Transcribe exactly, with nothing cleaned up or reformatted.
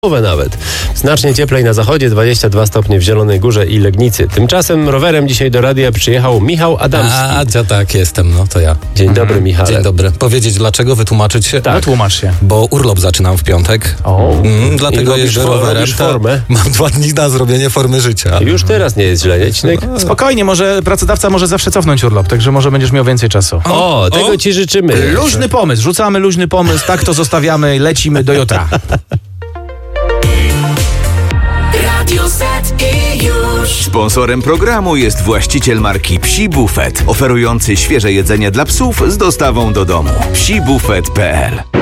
nawet. Znacznie cieplej na zachodzie, dwadzieścia dwa stopnie w Zielonej Górze i Legnicy. Tymczasem rowerem dzisiaj do radia przyjechał Michał Adamski. A, ja tak jestem, no to ja. Dzień dobry, Michale. Dzień dobry. Powiedzieć dlaczego, wytłumaczyć się? Tak. No tłumacz się. Bo urlop zaczynam w piątek. O. Mm, dlatego I jeżdżę robisz for- rowerem. robisz Tak. formę? Mam dwa dni na zrobienie formy życia. Już teraz nie jest źle, nie, Cinek? Spokojnie, może pracodawca może zawsze cofnąć urlop, także może będziesz miał więcej czasu. O, tego o. ci życzymy. Luźny pomysł, rzucamy luźny pomysł, tak to zostawiamy, lecimy do jutra. Radio Z i już. Sponsorem programu jest właściciel marki Psi Buffet, oferujący świeże jedzenie dla psów z dostawą do domu. psi buffet kropka p l